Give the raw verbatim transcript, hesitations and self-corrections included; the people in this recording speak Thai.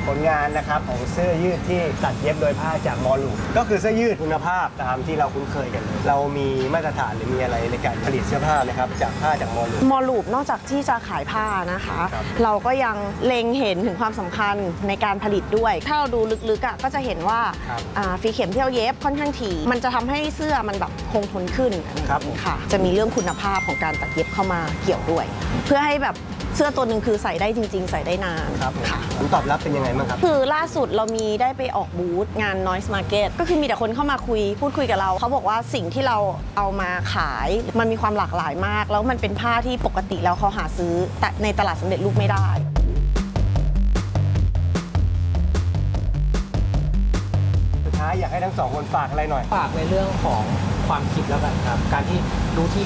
ผลงานนะครับของเสื้อยืดที่ตัดเย็บโดยผ้าจากมอลูก็คือเสื้อยืดคุณภาพตามที่เราคุ้นเคยกันเรามีมาตรฐานหรือมีอะไรในการผลิตเสื้อผ้าไหมครับจากผ้าจากมอลูมอลูนอกจากที่จะขายผ้านะคะเราก็ยังเล็งเห็นถึงความสำคัญในการผลิตด้วยถ้าเราดูลึกๆอ่ะก็จะเห็นว่าฝีเข็มที่เราเย็บค่อนข้างถี่มันจะทำให้เสื้อมันแบบคงทนขึ้นค่ะจะมีเรื่องคุณภาพของการตัดเย็บเข้ามาเกี่ยวด้วยเพื่อให้แบบเสื้อตัวหนึ่งคือใส่ได้จริงๆใส่ได้นานครับค่ะผลตอบรับเป็นยังไงบ้างครับคือล่าสุดเรามีได้ไปออกบูธงาน Noise Market ก็คือมีแต่คนเข้ามาคุยพูดคุยกับเราเขาบอกว่าสิ่งที่เราเอามาขายมันมีความหลากหลายมากแล้วมันเป็นผ้าที่ปกติแล้วเขาหาซื้อแต่ในตลาดสำเร็จรูปไม่ได้สุดท้ายอยากให้ทั้งสองคนฝากอะไรหน่อยฝากในเรื่องของความคิดแล้วกันครับการที่รู้ที่